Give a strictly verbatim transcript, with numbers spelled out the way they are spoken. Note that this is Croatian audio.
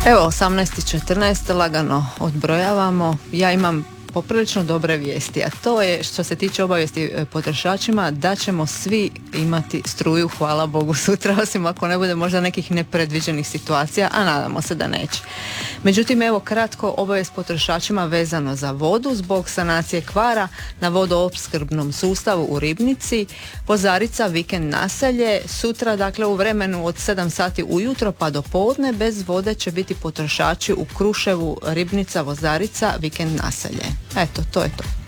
Evo, osamnaest i četrnaest lagano odbrojavamo. Ja imam poprilično dobre vijesti, a to je što se tiče obavijesti potrošačima da ćemo svi imati struju, hvala Bogu, sutra, osim ako ne bude možda nekih nepredviđenih situacija, a nadamo se da neće. Međutim, evo kratko obavijest potrošačima vezano za vodu zbog sanacije kvara na vodoopskrbnom sustavu u Ribnici, Vozarica, vikend naselje. Sutra, dakle, u vremenu od sedam sati ujutro pa do podne bez vode će biti potrošači u Kruševu, Ribnica, Vozarica, vikend naselje. Eto, to je to.